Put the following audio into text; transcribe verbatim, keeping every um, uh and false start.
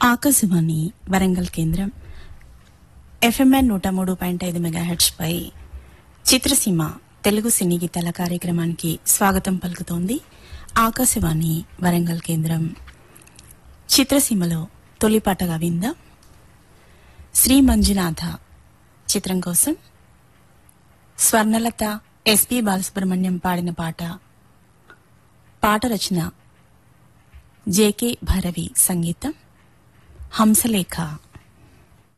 ఆకాశవాణి వరంగల్ కేంద్రం ఎఫ్ఎంఎన్ నూట మూడు పాయింట్ ఐదు మెగాహెర్ట్జ్ పై చిత్రసీమ తెలుగు సినీ గీతాల కార్యక్రమానికి స్వాగతం పలుకుతోంది ఆకాశవాణి వరంగల్ కేంద్రం. చిత్రసీమలో తొలిపాటగా విందాం శ్రీ మంజునాథ చిత్రం కోసం స్వర్ణలత ఎస్పి బాలసుబ్రహ్మణ్యం పాడిన పాట. పాట రచన జేకే భరవి, సంగీతం హంసలేఖ.